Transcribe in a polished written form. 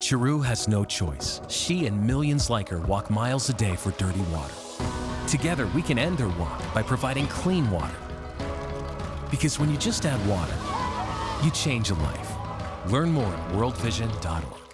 Chiru has no choice. She and millions like her walk miles a day for dirty water. Together, we can end their walk by providing clean water. Because when you just add water, you change a life. Learn more at worldvision.org.